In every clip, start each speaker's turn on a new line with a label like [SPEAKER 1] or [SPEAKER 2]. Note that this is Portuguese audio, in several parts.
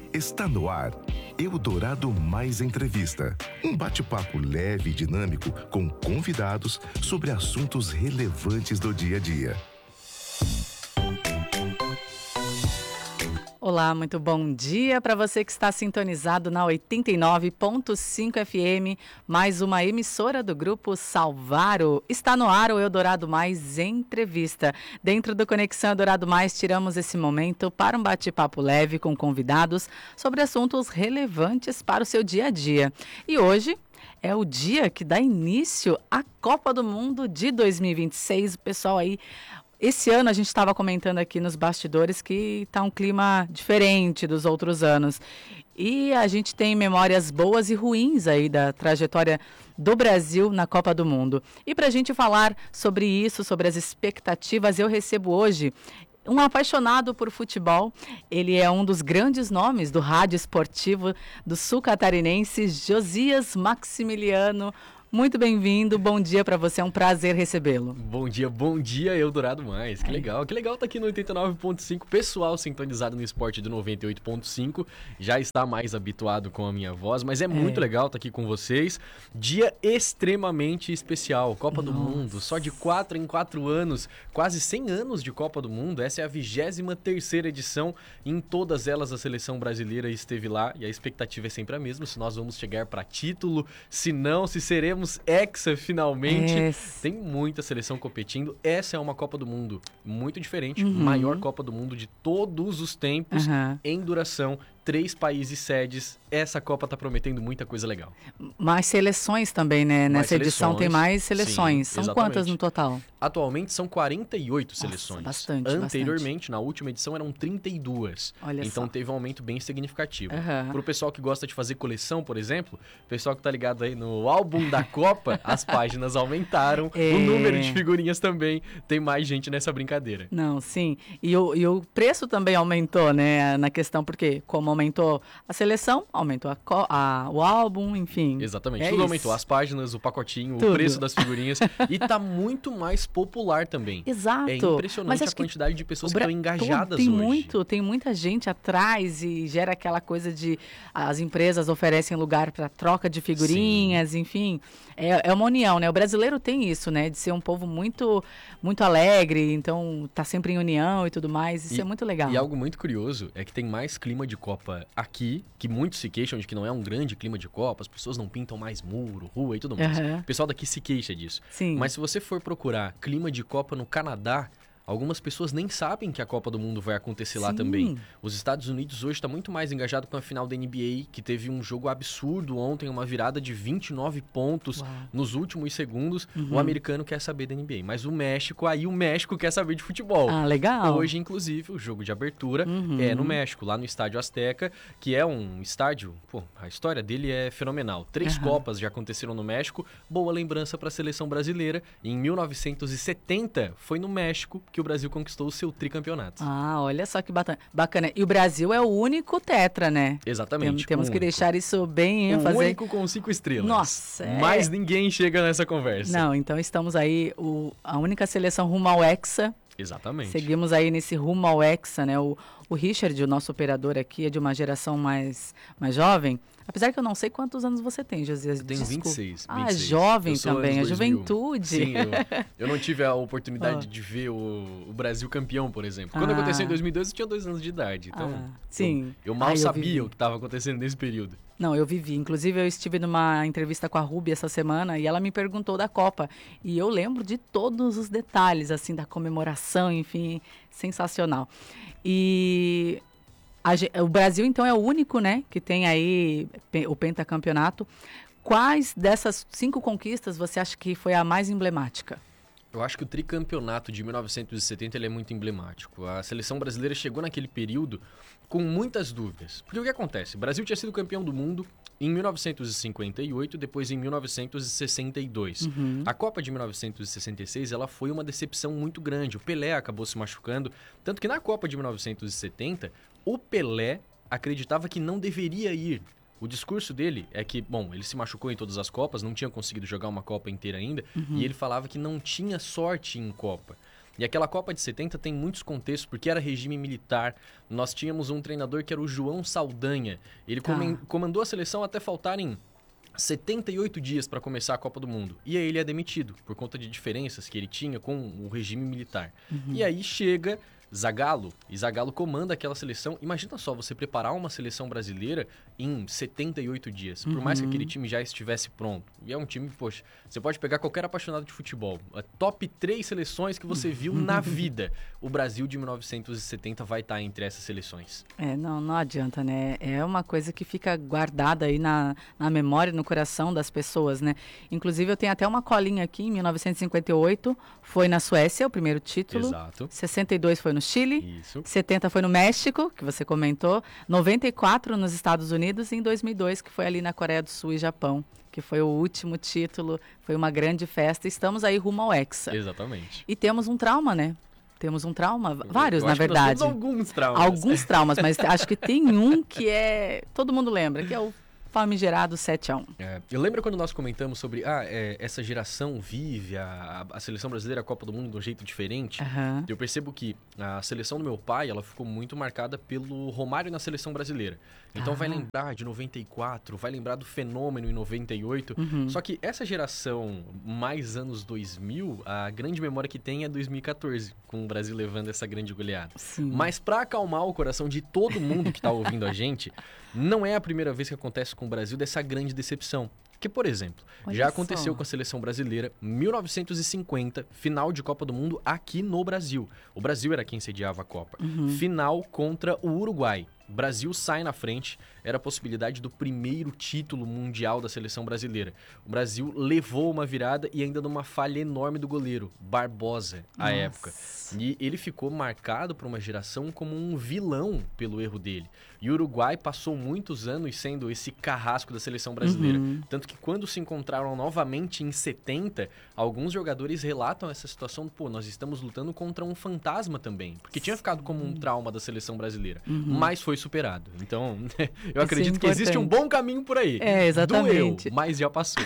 [SPEAKER 1] Está no ar Eldorado Mais Entrevista. Um bate-papo leve e dinâmico com convidados sobre assuntos relevantes do dia a dia.
[SPEAKER 2] Olá, muito bom dia para você que está sintonizado na 89.5 FM, mais uma emissora do Grupo Salvaro. Está no ar o Eldorado Mais Entrevista. Dentro do Conexão Eldorado Mais, tiramos esse momento para um bate-papo leve com convidados sobre assuntos relevantes para o seu dia a dia. E hoje é o dia que dá início à Copa do Mundo de 2026. O pessoal aí... Esse ano a gente estava comentando aqui nos bastidores que está um clima diferente dos outros anos. E a gente tem memórias boas e ruins aí da trajetória do Brasil na Copa do Mundo. E para a gente falar sobre isso, sobre as expectativas, eu recebo hoje um apaixonado por futebol. Ele é um dos grandes nomes do rádio esportivo do sul catarinense, Josias Maximiliano. Muito bem-vindo, bom dia para você, é um prazer recebê-lo.
[SPEAKER 3] Bom dia, Eldorado Mais, que legal tá aqui no 89.5, pessoal sintonizado no esporte do 98.5, já está mais habituado com a minha voz, mas é muito legal estar aqui com vocês, dia extremamente especial, Copa do Mundo, só de 4 em 4 anos, quase 100 anos de Copa do Mundo, essa é a 23ª edição, em todas elas a seleção brasileira esteve lá e a expectativa é sempre a mesma, se nós vamos chegar para título, se não, se seremos hexa finalmente. Tem muita seleção competindo. Essa é uma Copa do Mundo muito diferente. Maior Copa do Mundo de todos os tempos em duração. 3 países sedes. Essa Copa tá prometendo muita coisa legal.
[SPEAKER 2] Mais seleções também, né? Nessa edição tem mais seleções.
[SPEAKER 3] Sim,
[SPEAKER 2] são quantas no total?
[SPEAKER 3] Atualmente são 48 seleções.
[SPEAKER 2] Bastante.
[SPEAKER 3] Anteriormente, na última edição, eram 32.
[SPEAKER 2] Olha
[SPEAKER 3] então
[SPEAKER 2] só.
[SPEAKER 3] teve um aumento bem significativo. Pro pessoal que gosta de fazer coleção, por exemplo, o pessoal que tá ligado aí no álbum da Copa, as páginas aumentaram, o número de figurinhas também, tem mais gente nessa brincadeira.
[SPEAKER 2] Não, sim. E o preço também aumentou, né? Na questão, porque como aumentou a seleção, aumentou o álbum, enfim.
[SPEAKER 3] Exatamente, tudo aumentou. As páginas, o pacotinho,
[SPEAKER 2] tudo.
[SPEAKER 3] O preço das figurinhas. E tá muito mais popular também.
[SPEAKER 2] Exato.
[SPEAKER 3] É impressionante a quantidade de pessoas que estão engajadas hoje.
[SPEAKER 2] Tem muita gente atrás e gera aquela coisa de... As empresas oferecem lugar para troca de figurinhas, enfim. É uma união, né? O brasileiro tem isso, né? De ser um povo muito, muito alegre, então tá sempre em união e tudo mais. Isso é muito legal.
[SPEAKER 3] E algo muito curioso é que tem mais clima de Copa aqui, que muitos se queixam de que não é um grande clima de Copa, as pessoas não pintam mais muro, rua e tudo mais. O pessoal daqui se queixa disso.
[SPEAKER 2] Sim.
[SPEAKER 3] Mas se você for procurar clima de Copa no Canadá, algumas pessoas nem sabem que a Copa do Mundo vai acontecer lá também. Os Estados Unidos hoje está muito mais engajado com a final da NBA, que teve um jogo absurdo ontem, uma virada de 29 pontos nos últimos segundos. O americano quer saber da NBA, mas o México quer saber de futebol.
[SPEAKER 2] Ah, legal.
[SPEAKER 3] Hoje, inclusive, o jogo de abertura é no México, lá no Estádio Azteca, que é um estádio, a história dele é fenomenal. 3 Copas já aconteceram no México, boa lembrança para a seleção brasileira. Em 1970, foi no México que o Brasil conquistou o seu tricampeonato.
[SPEAKER 2] Ah, olha só que bacana. E o Brasil é o único tetra, né?
[SPEAKER 3] Exatamente.
[SPEAKER 2] Temos que deixar isso bem ênfase.
[SPEAKER 3] O único com 5 estrelas.
[SPEAKER 2] Nossa.
[SPEAKER 3] Mas ninguém chega nessa conversa.
[SPEAKER 2] Não, então estamos aí, a única seleção rumo ao Hexa.
[SPEAKER 3] Exatamente.
[SPEAKER 2] Seguimos aí nesse rumo ao Hexa, né? O Richard, o nosso operador aqui, é de uma geração mais jovem. Apesar que eu não sei quantos anos você tem, Josias.
[SPEAKER 3] Eu tenho 26.
[SPEAKER 2] Ah, jovem também, a juventude.
[SPEAKER 3] Sim, eu não tive a oportunidade de ver o Brasil campeão, por exemplo. Quando aconteceu em 2002, eu tinha 2 anos de idade. Então,
[SPEAKER 2] sim.
[SPEAKER 3] eu mal sabia o que estava acontecendo nesse período.
[SPEAKER 2] Não, eu vivi. Inclusive, eu estive numa entrevista com a Ruby essa semana e ela me perguntou da Copa. E eu lembro de todos os detalhes, assim, da comemoração, enfim, sensacional. E o Brasil, então, é o único, né, que tem aí o pentacampeonato. Quais dessas 5 conquistas você acha que foi a mais emblemática?
[SPEAKER 3] Eu acho que o tricampeonato de 1970 ele é muito emblemático. A seleção brasileira chegou naquele período com muitas dúvidas. Porque o que acontece? O Brasil tinha sido campeão do mundo em 1958, depois em 1962. A Copa de 1966 ela foi uma decepção muito grande. O Pelé acabou se machucando. Tanto que na Copa de 1970, o Pelé acreditava que não deveria ir. O discurso dele é que, bom, ele se machucou em todas as Copas, não tinha conseguido jogar uma Copa inteira ainda, e ele falava que não tinha sorte em Copa. E aquela Copa de 70 tem muitos contextos, porque era regime militar. Nós tínhamos um treinador que era o João Saldanha. Ele comandou a seleção até faltarem 78 dias para começar a Copa do Mundo. E aí ele é demitido, por conta de diferenças que ele tinha com o regime militar. E aí chega Zagallo, e Zagallo comanda aquela seleção. Imagina só, você preparar uma seleção brasileira em 78 dias, por mais que aquele time já estivesse pronto. E é um time, poxa, você pode pegar qualquer apaixonado de futebol, a top 3 seleções que você viu na vida. O Brasil de 1970 vai estar entre essas seleções.
[SPEAKER 2] Não adianta, né? É uma coisa que fica guardada aí na memória, no coração das pessoas, né? Inclusive, eu tenho até uma colinha aqui, em 1958, foi na Suécia, o primeiro título.
[SPEAKER 3] Exato.
[SPEAKER 2] 62 foi no Chile.
[SPEAKER 3] Isso.
[SPEAKER 2] 70 foi no México, que você comentou. 94 nos Estados Unidos e em 2002, que foi ali na Coreia do Sul e Japão, que foi o último título. Foi uma grande festa. Estamos aí rumo ao Hexa.
[SPEAKER 3] Exatamente.
[SPEAKER 2] E temos um trauma, né? Temos um trauma, vários,
[SPEAKER 3] Eu
[SPEAKER 2] na
[SPEAKER 3] acho que nós
[SPEAKER 2] verdade.
[SPEAKER 3] temos alguns traumas.
[SPEAKER 2] Alguns traumas, mas acho que tem um que todo mundo lembra, que é o famigerado 7-1.
[SPEAKER 3] Eu lembro quando nós comentamos sobre essa geração vive a seleção brasileira, a Copa do Mundo de um jeito diferente. Eu percebo que a seleção do meu pai, ela ficou muito marcada pelo Romário na seleção brasileira. Então vai lembrar de 94, vai lembrar do fenômeno em 98. Só que essa geração mais anos 2000, a grande memória que tem é 2014, com o Brasil levando essa grande goleada.
[SPEAKER 2] Sim.
[SPEAKER 3] Mas para acalmar o coração de todo mundo que tá ouvindo a gente, não é a primeira vez que acontece com o Brasil dessa grande decepção. Que, por exemplo, já aconteceu com a seleção brasileira 1950, final de Copa do Mundo aqui no Brasil. O Brasil era quem sediava a Copa. Final contra o Uruguai. O Brasil sai na frente, era a possibilidade do primeiro título mundial da seleção brasileira. O Brasil levou uma virada e ainda numa falha enorme do goleiro, Barbosa, à época. E ele ficou marcado por uma geração como um vilão pelo erro dele. E o Uruguai passou muitos anos sendo esse carrasco da seleção brasileira. Tanto que quando se encontraram novamente em 70, alguns jogadores relatam essa situação, nós estamos lutando contra um fantasma também. Porque tinha ficado como um trauma da seleção brasileira. Mas foi superado. Então, eu acredito que existe um bom caminho por aí.
[SPEAKER 2] Exatamente.
[SPEAKER 3] Doeu, mas já passou.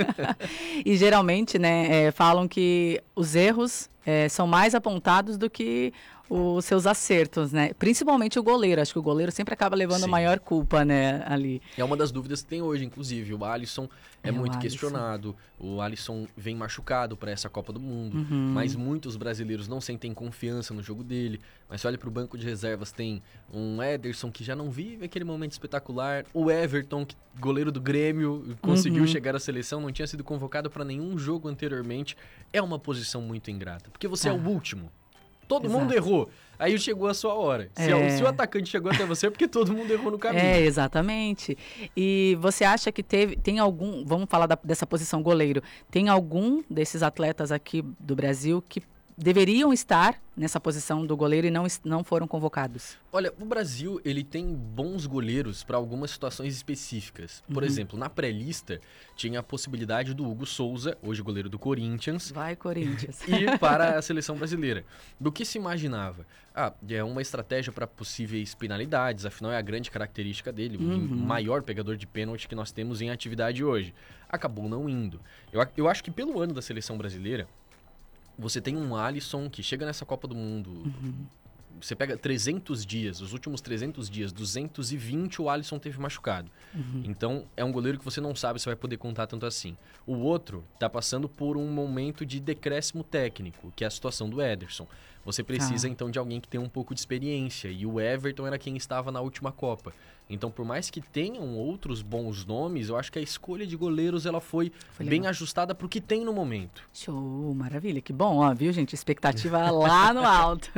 [SPEAKER 2] E geralmente, né, falam que os erros são mais apontados do que os seus acertos, né? Principalmente o goleiro. Acho que o goleiro sempre acaba levando a maior culpa, né, ali.
[SPEAKER 3] É uma das dúvidas que tem hoje, inclusive. O Alisson é muito questionado. O Alisson vem machucado para essa Copa do Mundo. Mas muitos brasileiros não sentem confiança no jogo dele. Mas olha para o banco de reservas, tem um Ederson que já não vive aquele momento espetacular. O Everton, goleiro do Grêmio, conseguiu chegar à seleção, não tinha sido convocado para nenhum jogo anteriormente. É uma posição muito ingrata, porque você é o último. Todo mundo errou. Aí chegou a sua hora. Se o atacante chegou até você, é porque todo mundo errou no caminho.
[SPEAKER 2] Exatamente. E você acha que tem algum... Vamos falar dessa posição goleiro. Tem algum desses atletas aqui do Brasil que deveriam estar nessa posição do goleiro e não foram convocados?
[SPEAKER 3] Olha, o Brasil, ele tem bons goleiros para algumas situações específicas. Por exemplo, na pré-lista, tinha a possibilidade do Hugo Souza, hoje goleiro do Corinthians.
[SPEAKER 2] Vai, Corinthians.
[SPEAKER 3] Ir para a seleção brasileira. Do que se imaginava? É uma estratégia para possíveis penalidades, afinal é a grande característica dele, o maior pegador de pênalti que nós temos em atividade hoje. Acabou não indo. Eu acho que pelo ano da seleção brasileira, você tem um Alisson que chega nessa Copa do Mundo, você pega 300 dias, os últimos 300 dias, 220 o Alisson teve machucado. Então, é um goleiro que você não sabe se vai poder contar tanto assim. O outro está passando por um momento de decréscimo técnico, que é a situação do Ederson. Você precisa, então, de alguém que tenha um pouco de experiência. E o Everton era quem estava na última Copa. Então, por mais que tenham outros bons nomes, eu acho que a escolha de goleiros ela foi bem ajustada para o que tem no momento.
[SPEAKER 2] Show, maravilha. Que bom, viu, gente? Expectativa lá no alto.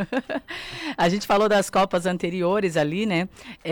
[SPEAKER 2] A gente falou das Copas anteriores ali, né?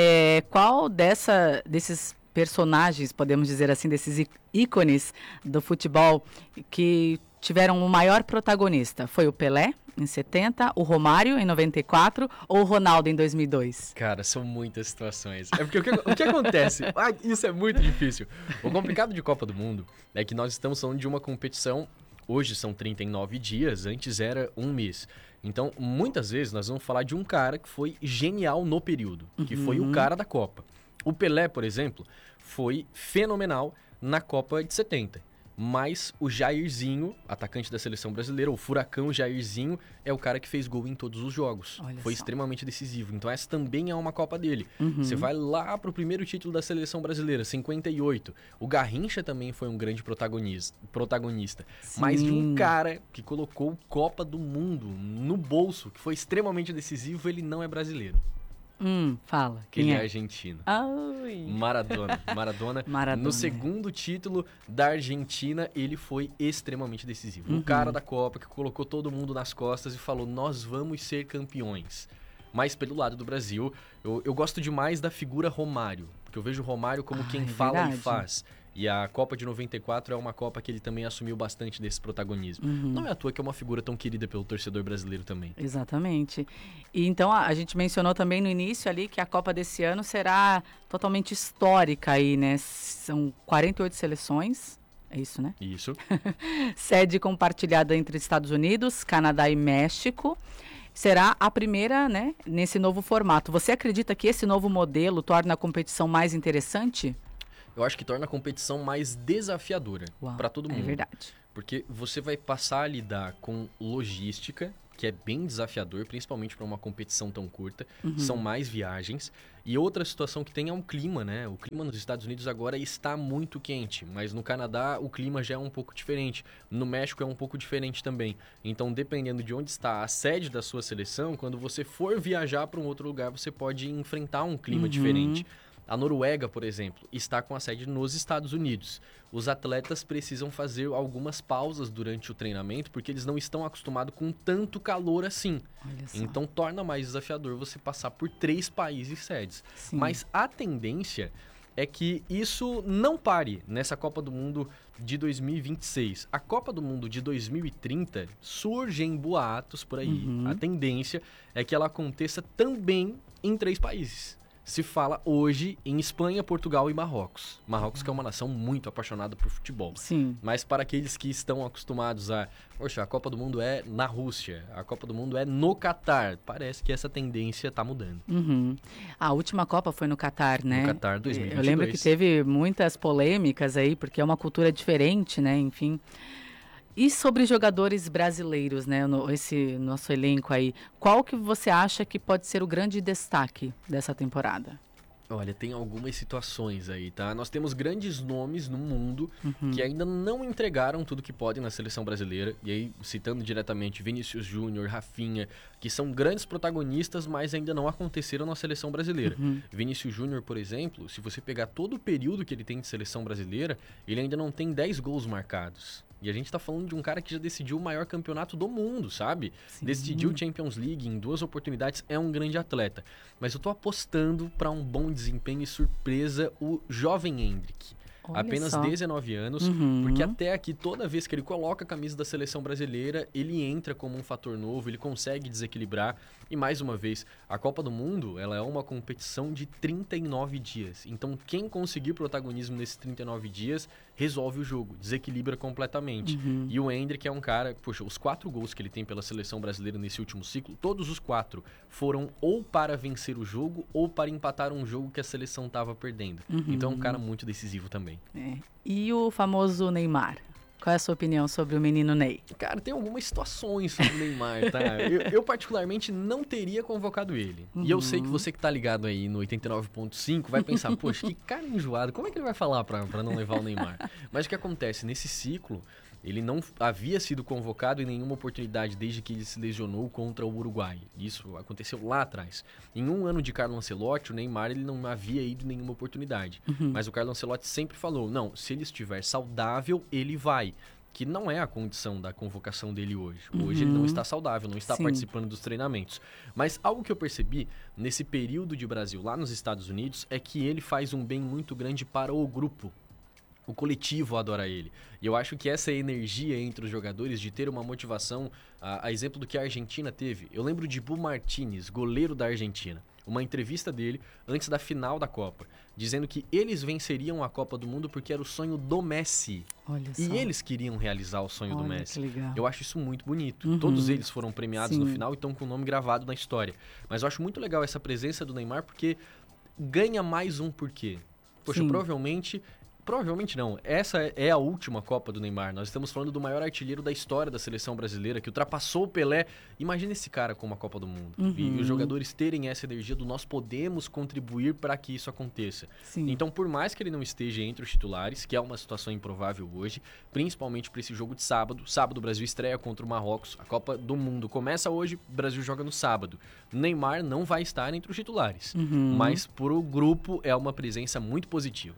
[SPEAKER 2] Qual desses personagens, podemos dizer assim, desses ícones do futebol que tiveram o maior protagonista? Foi o Pelé, em 70, o Romário, em 94, ou o Ronaldo, em 2002?
[SPEAKER 3] Cara, são muitas situações. É porque o que acontece? Isso é muito difícil. O complicado de Copa do Mundo é que nós estamos falando de uma competição, hoje são 39 dias, antes era um mês. Então, muitas vezes, nós vamos falar de um cara que foi genial no período, que foi o cara da Copa. O Pelé, por exemplo, foi fenomenal na Copa de 70. Mas o Jairzinho, atacante da seleção brasileira, o furacão Jairzinho, é o cara que fez gol em todos os jogos. Foi extremamente decisivo. Então essa também é uma Copa dele. Você vai lá pro primeiro título da seleção brasileira, 58. O Garrincha também foi um grande protagonista. Mas de um cara que colocou Copa do Mundo no bolso, que foi extremamente decisivo, ele não é brasileiro.
[SPEAKER 2] Fala.
[SPEAKER 3] Ele é argentino.
[SPEAKER 2] Ai.
[SPEAKER 3] Maradona. No segundo título da Argentina, ele foi extremamente decisivo. O cara da Copa que colocou todo mundo nas costas e falou, nós vamos ser campeões. Mas pelo lado do Brasil, eu gosto demais da figura Romário, porque eu vejo o Romário como quem fala e faz. E a Copa de 94 é uma Copa que ele também assumiu bastante desse protagonismo. Não é à toa que é uma figura tão querida pelo torcedor brasileiro também.
[SPEAKER 2] Exatamente. E então a gente mencionou também no início ali que a Copa desse ano será totalmente histórica aí, né? São 48 seleções, é isso, né?
[SPEAKER 3] Isso.
[SPEAKER 2] Sede compartilhada entre Estados Unidos, Canadá e México. Será a primeira, né, nesse novo formato. Você acredita que esse novo modelo torna a competição mais interessante?
[SPEAKER 3] Eu acho que torna a competição mais desafiadora para todo mundo.
[SPEAKER 2] É verdade.
[SPEAKER 3] Porque você vai passar a lidar com logística, que é bem desafiador, principalmente para uma competição tão curta. São mais viagens. E outra situação que tem é o clima, né? O clima nos Estados Unidos agora está muito quente, mas no Canadá o clima já é um pouco diferente. No México é um pouco diferente também. Então, dependendo de onde está a sede da sua seleção, quando você for viajar para um outro lugar, você pode enfrentar um clima diferente. A Noruega, por exemplo, está com a sede nos Estados Unidos. Os atletas precisam fazer algumas pausas durante o treinamento porque eles não estão acostumados com tanto calor assim. Então torna mais desafiador você passar por 3 países sedes.
[SPEAKER 2] Sim.
[SPEAKER 3] Mas a tendência é que isso não pare nessa Copa do Mundo de 2026. A Copa do Mundo de 2030 surgem boatos por aí. A tendência é que ela aconteça também em 3 países. Se fala hoje em Espanha, Portugal e Marrocos. Marrocos que é uma nação muito apaixonada por futebol.
[SPEAKER 2] Sim.
[SPEAKER 3] Mas para aqueles que estão acostumados poxa, a Copa do Mundo é na Rússia, a Copa do Mundo é no Catar. Parece que essa tendência está mudando.
[SPEAKER 2] A última Copa foi no Catar, né?
[SPEAKER 3] No Catar 2022.
[SPEAKER 2] Eu lembro que teve muitas polêmicas aí, porque é uma cultura diferente, né? Enfim. E sobre jogadores brasileiros, né, esse nosso elenco aí, qual que você acha que pode ser o grande destaque dessa temporada?
[SPEAKER 3] Olha, tem algumas situações aí, tá? Nós temos grandes nomes no mundo que ainda não entregaram tudo que podem na seleção brasileira. E aí, citando diretamente Vinícius Júnior, Rafinha, que são grandes protagonistas, mas ainda não aconteceram na seleção brasileira. Vinícius Júnior, por exemplo, se você pegar todo o período que ele tem de seleção brasileira, ele ainda não tem 10 gols marcados. E a gente tá falando de um cara que já decidiu o maior campeonato do mundo, sabe? Sim. Decidiu Champions League em 2 oportunidades, é um grande atleta. Mas eu tô apostando para um bom desempenho e surpresa o jovem Endrick.
[SPEAKER 2] Olha
[SPEAKER 3] apenas
[SPEAKER 2] só.
[SPEAKER 3] 19 anos, porque até aqui, toda vez que ele coloca a camisa da seleção brasileira, ele entra como um fator novo, ele consegue desequilibrar. E mais uma vez, a Copa do Mundo, ela é uma competição de 39 dias. Então, quem conseguir protagonismo nesses 39 dias, resolve o jogo, desequilibra completamente. E o Endrick é um cara, poxa, os 4 gols que ele tem pela seleção brasileira nesse último ciclo, todos os 4 foram ou para vencer o jogo ou para empatar um jogo que a seleção estava perdendo. Então, é um cara muito decisivo também.
[SPEAKER 2] E o famoso Neymar? Qual é a sua opinião sobre o menino Ney?
[SPEAKER 3] Cara, tem algumas situações sobre o Neymar, tá? Eu particularmente não teria convocado ele. E eu sei que você que tá ligado aí no 89.5 vai pensar, poxa, que cara enjoado, como é que ele vai falar pra não levar o Neymar? Mas o que acontece? Nesse ciclo, ele não havia sido convocado em nenhuma oportunidade desde que ele se lesionou contra o Uruguai. Isso aconteceu lá atrás. Em um ano de Carlo Ancelotti, o Neymar ele não havia ido em nenhuma oportunidade. Mas o Carlo Ancelotti sempre falou, não, se ele estiver saudável, ele vai. Que não é a condição da convocação dele hoje. Hoje ele não está saudável, não está participando dos treinamentos. Mas algo que eu percebi nesse período de Brasil lá nos Estados Unidos é que ele faz um bem muito grande para o grupo. O coletivo adora ele. E eu acho que essa energia entre os jogadores de ter uma motivação, a exemplo do que a Argentina teve. Eu lembro de Bu Martínez, goleiro da Argentina, uma entrevista dele antes da final da Copa, dizendo que eles venceriam a Copa do Mundo porque era o sonho do Messi.
[SPEAKER 2] Olha só.
[SPEAKER 3] E eles queriam realizar o sonho do Messi.
[SPEAKER 2] Que legal.
[SPEAKER 3] Eu acho isso muito bonito. Todos eles foram premiados no final e estão com o nome gravado na história. Mas eu acho muito legal essa presença do Neymar porque ganha mais um porquê. Poxa, provavelmente provavelmente não. Essa é a última Copa do Neymar. Nós estamos falando do maior artilheiro da história da seleção brasileira, que ultrapassou o Pelé. Imagina esse cara com uma Copa do Mundo. E os jogadores terem essa energia do nós podemos contribuir para que isso aconteça.
[SPEAKER 2] Sim.
[SPEAKER 3] Então, por mais que ele não esteja entre os titulares, que é uma situação improvável hoje, principalmente para esse jogo de sábado. Sábado o Brasil estreia contra o Marrocos. A Copa do Mundo começa hoje, o Brasil joga no sábado. Neymar não vai estar entre os titulares, mas pro grupo é uma presença muito positiva.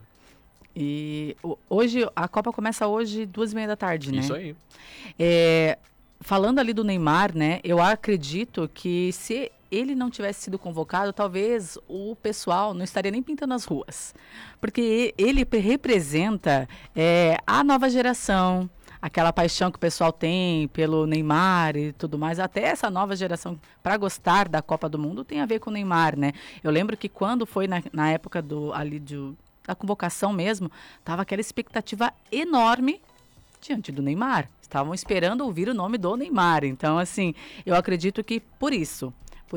[SPEAKER 2] E hoje, a Copa começa hoje, 2h30 da tarde, né?
[SPEAKER 3] Isso aí.
[SPEAKER 2] Falando ali do Neymar, né? Eu acredito que se ele não tivesse sido convocado, talvez o pessoal não estaria nem pintando as ruas. Porque ele representa a nova geração, aquela paixão que o pessoal tem pelo Neymar e tudo mais. Até essa nova geração, para gostar da Copa do Mundo, tem a ver com o Neymar, né? Eu lembro que quando foi na época da convocação mesmo, tava aquela expectativa enorme diante do Neymar. Estavam esperando ouvir o nome do Neymar. Então, assim, eu acredito que por isso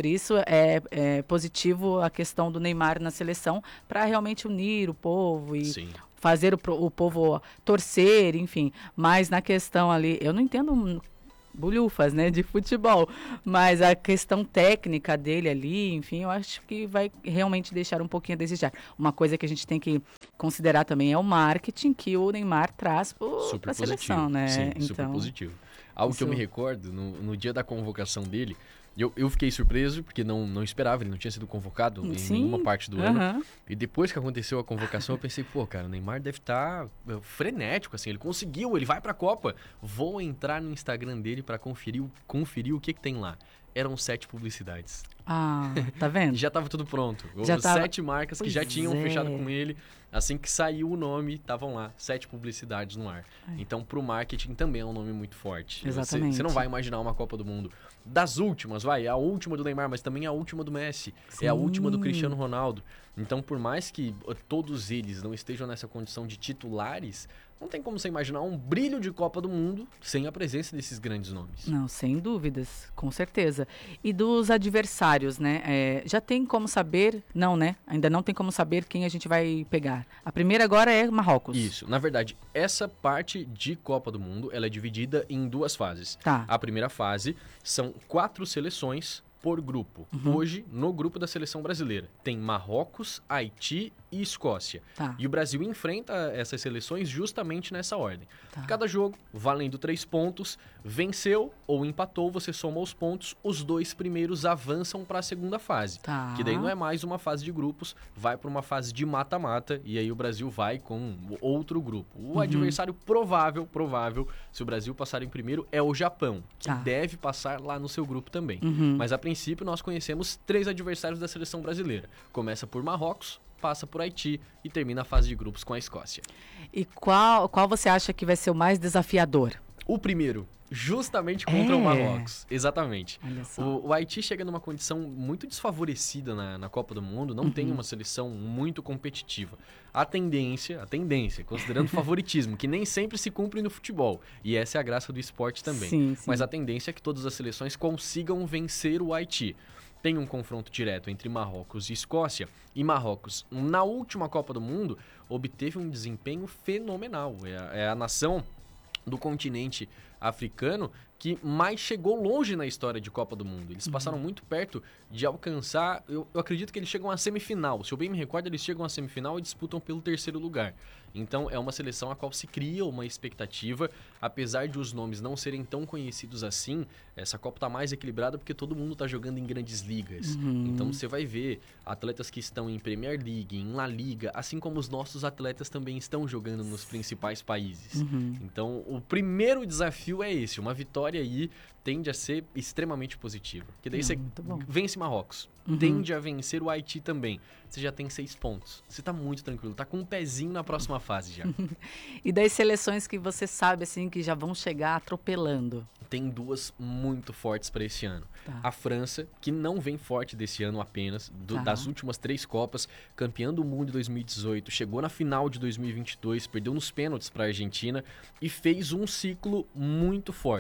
[SPEAKER 2] é positivo a questão do Neymar na seleção para realmente unir o povo e
[SPEAKER 3] Sim.
[SPEAKER 2] fazer o povo torcer, enfim. Mas na questão ali, eu não entendo bolhufas, né, de futebol, mas a questão técnica dele ali, enfim, eu acho que vai realmente deixar um pouquinho a desejar. Uma coisa que a gente tem que considerar também é o marketing que o Neymar traz para a seleção, né?
[SPEAKER 3] Sim,
[SPEAKER 2] então,
[SPEAKER 3] super positivo. Algo que eu me recordo, no dia da convocação dele, eu fiquei surpreso, porque não esperava, ele não tinha sido convocado em nenhuma parte do ano. E depois que aconteceu a convocação, eu pensei, pô, cara, o Neymar deve estar frenético, assim, ele conseguiu, ele vai pra Copa. Vou entrar no Instagram dele pra conferir o que tem lá. Eram 7 publicidades.
[SPEAKER 2] Ah, tá vendo?
[SPEAKER 3] Já tava tudo pronto.
[SPEAKER 2] Já tava...
[SPEAKER 3] 7 marcas que já tinham fechado com ele. Assim que saiu o nome, estavam lá 7 publicidades no ar. Então, pro marketing também é um nome muito forte.
[SPEAKER 2] Exatamente.
[SPEAKER 3] Você não vai imaginar uma Copa do Mundo das últimas, é a última do Neymar, mas também é a última do Messi.
[SPEAKER 2] Sim.
[SPEAKER 3] É a última do Cristiano Ronaldo. Então, por mais que todos eles não estejam nessa condição de titulares, não tem como você imaginar um brilho de Copa do Mundo sem a presença desses grandes nomes.
[SPEAKER 2] Não, sem dúvidas, com certeza. E dos adversários, né? Já tem como saber? Não, né? Ainda não tem como saber quem a gente vai pegar. A primeira agora é Marrocos.
[SPEAKER 3] Isso. Na verdade, essa parte de Copa do Mundo, ela é dividida em 2 fases.
[SPEAKER 2] Tá.
[SPEAKER 3] A primeira fase são 4 seleções por grupo. Hoje, no grupo da seleção brasileira, tem Marrocos, Haiti e Escócia.
[SPEAKER 2] Tá.
[SPEAKER 3] E o Brasil enfrenta essas seleções justamente nessa ordem.
[SPEAKER 2] Tá.
[SPEAKER 3] Cada jogo, valendo 3 pontos, venceu ou empatou, você soma os pontos, os 2 primeiros avançam para a segunda fase.
[SPEAKER 2] Tá.
[SPEAKER 3] Que daí não é mais uma fase de grupos, vai para uma fase de mata-mata, e aí o Brasil vai com outro grupo. O adversário provável, se o Brasil passar em primeiro, é o Japão, que
[SPEAKER 2] Tá.
[SPEAKER 3] deve passar lá no seu grupo também. Mas a princípio nós conhecemos 3 adversários da seleção brasileira. Começa por Marrocos, passa por Haiti e termina a fase de grupos com a Escócia.
[SPEAKER 2] E qual você acha que vai ser o mais desafiador?
[SPEAKER 3] O primeiro, justamente contra o Marrocos. Exatamente.
[SPEAKER 2] Olha só.
[SPEAKER 3] O Haiti chega numa condição muito desfavorecida na Copa do Mundo, não tem uma seleção muito competitiva. A tendência, considerando o favoritismo, que nem sempre se cumpre no futebol, e essa é a graça do esporte também.
[SPEAKER 2] Sim.
[SPEAKER 3] Mas a tendência é que todas as seleções consigam vencer o Haiti. Tem um confronto direto entre Marrocos e Escócia, e Marrocos, na última Copa do Mundo, obteve um desempenho fenomenal. É a nação do continente africano que mais chegou longe na história de Copa do Mundo. Eles passaram muito perto de alcançar, eu acredito que eles chegam à semifinal. Se eu bem me recordo, eles chegam à semifinal e disputam pelo 3º lugar. Então é uma seleção a qual se cria uma expectativa, apesar de os nomes não serem tão conhecidos assim, essa Copa está mais equilibrada porque todo mundo está jogando em grandes ligas. Então você vai ver atletas que estão em Premier League, em La Liga, assim como os nossos atletas também estão jogando nos principais países. Então o primeiro desafio é esse, uma vitória aí tende a ser extremamente positiva. Porque daí você vence Marrocos, tende a vencer o Haiti também. Você já tem 6 pontos. Você tá muito tranquilo, tá com um pezinho na próxima fase já.
[SPEAKER 2] E das seleções que você sabe, assim, que já vão chegar atropelando?
[SPEAKER 3] Tem 2 muito fortes para esse ano.
[SPEAKER 2] Tá.
[SPEAKER 3] A França, que não vem forte desse ano apenas, das últimas 3 Copas, campeã do mundo em 2018, chegou na final de 2022, perdeu nos pênaltis para a Argentina e fez um ciclo muito forte.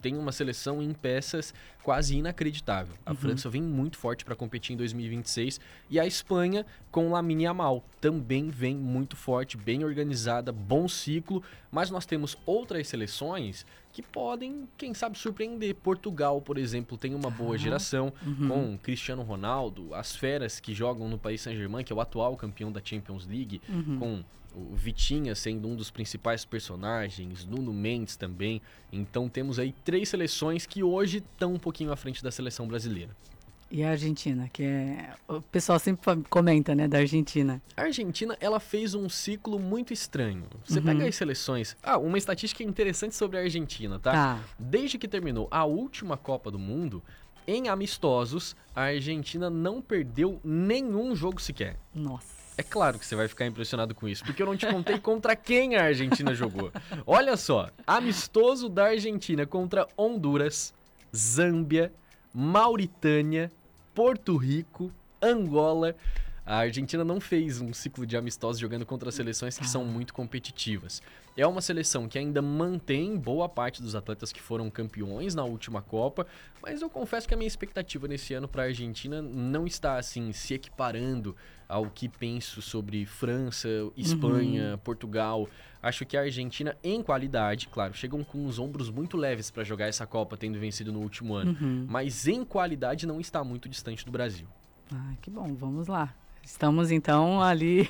[SPEAKER 3] tem uma seleção em peças quase inacreditável. A França vem muito forte para competir em 2026 e a Espanha com Lamine Yamal também vem muito forte, bem organizada, bom ciclo, mas nós temos outras seleções que podem, quem sabe, surpreender. Portugal, por exemplo, tem uma boa geração com Cristiano Ronaldo, as feras que jogam no Paris Saint-Germain, que é o atual campeão da Champions League, com o Vitinha sendo um dos principais personagens, Nuno Mendes também. Então temos aí 3 seleções que hoje estão um pouquinho à frente da seleção brasileira.
[SPEAKER 2] E a Argentina, o pessoal sempre comenta, né, da Argentina.
[SPEAKER 3] A Argentina, ela fez um ciclo muito estranho. Você pega as seleções... uma estatística interessante sobre a Argentina, tá? Desde que terminou a última Copa do Mundo, em amistosos, a Argentina não perdeu nenhum jogo sequer.
[SPEAKER 2] Nossa.
[SPEAKER 3] É claro que você vai ficar impressionado com isso, porque eu não te contei contra quem a Argentina jogou. Olha só, amistoso da Argentina contra Honduras, Zâmbia, Mauritânia, Porto Rico, Angola. A Argentina não fez um ciclo de amistosos jogando contra seleções que são muito competitivas. É uma seleção que ainda mantém boa parte dos atletas que foram campeões na última Copa, mas eu confesso que a minha expectativa nesse ano para a Argentina não está assim se equiparando ao que penso sobre França, Espanha, Portugal. Acho que a Argentina, em qualidade, claro, chegam com os ombros muito leves para jogar essa Copa, tendo vencido no último ano, mas em qualidade não está muito distante do Brasil.
[SPEAKER 2] Que bom, vamos lá. Estamos então ali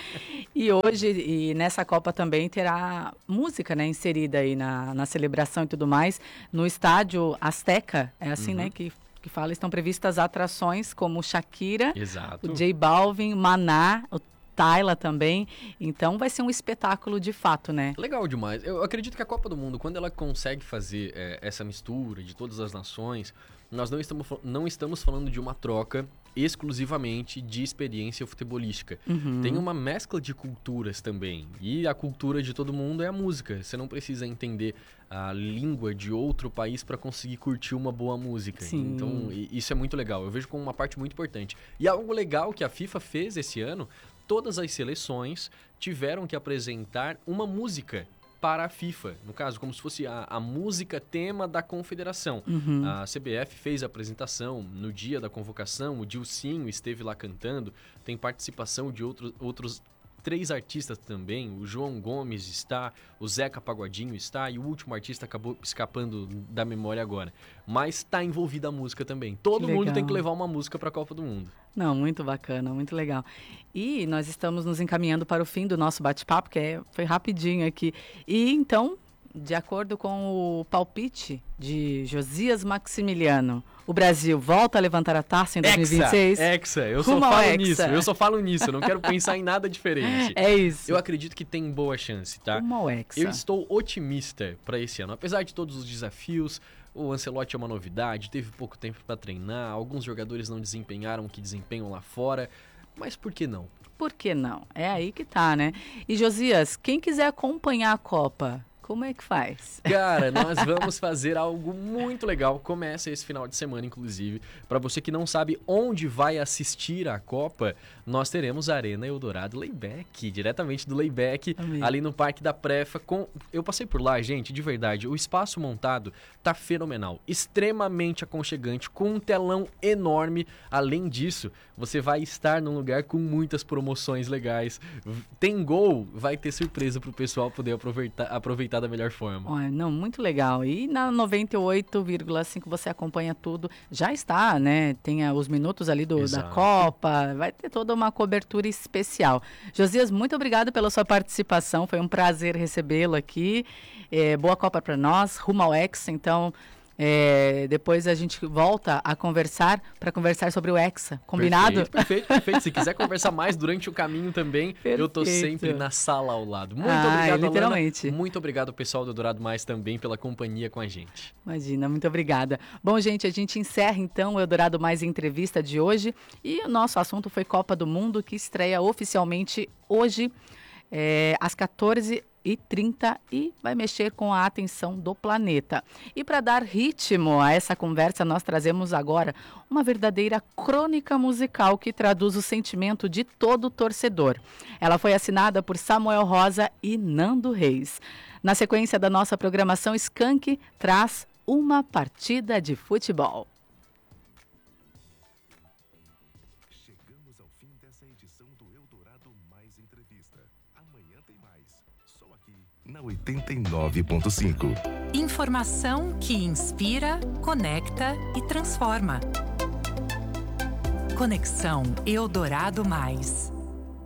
[SPEAKER 2] e hoje, e nessa Copa também terá música, né, inserida aí na celebração e tudo mais. No estádio Azteca, é assim, né, que fala, estão previstas atrações como Shakira,
[SPEAKER 3] Exato.
[SPEAKER 2] o J Balvin, Maná, o Tyla também. Então vai ser um espetáculo de fato, né?
[SPEAKER 3] Legal demais. Eu acredito que a Copa do Mundo, quando ela consegue fazer essa mistura de todas as nações, nós não estamos falando de uma troca exclusivamente de experiência futebolística. Tem uma mescla de culturas também. E a cultura de todo mundo é a música. Você não precisa entender a língua de outro país para conseguir curtir uma boa música.
[SPEAKER 2] Sim.
[SPEAKER 3] Então, isso é muito legal. Eu vejo como uma parte muito importante. E algo legal que a FIFA fez esse ano, todas as seleções tiveram que apresentar uma música para a FIFA, no caso, como se fosse a música tema da confederação. A CBF fez a apresentação no dia da convocação, o Dilcinho esteve lá cantando, tem participação de outros 3 artistas também, o João Gomes está, o Zeca Pagodinho está, e o último artista acabou escapando da memória agora. Mas está envolvida a música também. Todo mundo tem que levar uma música para a Copa do Mundo.
[SPEAKER 2] Não, muito bacana, muito legal. E nós estamos nos encaminhando para o fim do nosso bate-papo, que foi rapidinho aqui. E então, de acordo com o palpite de Josias Maximiliano, o Brasil volta a levantar a taça em 2026?
[SPEAKER 3] Hexa, eu só falo nisso, eu não quero pensar em nada diferente.
[SPEAKER 2] É isso.
[SPEAKER 3] Eu acredito que tem boa chance, tá?
[SPEAKER 2] Rumo ao Hexa.
[SPEAKER 3] Eu estou otimista para esse ano, apesar de todos os desafios. O Ancelotti é uma novidade, teve pouco tempo para treinar, alguns jogadores não desempenharam o que desempenham lá fora, mas por que não?
[SPEAKER 2] Por que não? É aí que tá, né? E Josias, quem quiser acompanhar a Copa, como é que faz?
[SPEAKER 3] Cara, nós vamos fazer algo muito legal. Começa esse final de semana, inclusive. Para você que não sabe onde vai assistir a Copa, nós teremos a Arena Eldorado Layback, diretamente do Layback, ali no Parque da Prefa. Eu passei por lá, gente, de verdade. O espaço montado tá fenomenal, extremamente aconchegante, com um telão enorme. Além disso, você vai estar num lugar com muitas promoções legais. Tem gol, vai ter surpresa pro pessoal poder aproveitar da melhor forma.
[SPEAKER 2] Olha, não, muito legal. E na 98,5 você acompanha tudo. Já está, né? Tem os minutos ali da Copa. Vai ter toda uma cobertura especial. Josias, muito obrigado pela sua participação. Foi um prazer recebê-lo aqui. Boa Copa para nós. Rumo ao Hexa, então... depois a gente volta a conversar sobre o Hexa. Combinado?
[SPEAKER 3] Perfeito. Se quiser conversar mais durante o caminho também, eu tô sempre na sala ao lado. Muito obrigado,
[SPEAKER 2] literalmente.
[SPEAKER 3] Alana. Muito obrigado, pessoal do Eldorado Mais, também pela companhia com a gente.
[SPEAKER 2] Imagina, muito obrigada. Bom, gente, a gente encerra então o Eldorado Mais entrevista de hoje. E o nosso assunto foi Copa do Mundo, que estreia oficialmente hoje, às 14h30 e vai mexer com a atenção do planeta. E para dar ritmo a essa conversa, nós trazemos agora uma verdadeira crônica musical que traduz o sentimento de todo torcedor. Ela foi assinada por Samuel Rosa e Nando Reis. Na sequência da nossa programação, Skank traz uma partida de futebol.
[SPEAKER 1] Chegamos ao fim dessa edição do Eldorado Mais Entrevista. Amanhã tem mais, só aqui na 89.5.
[SPEAKER 4] Informação que inspira, conecta e transforma. Conexão Eldorado Mais.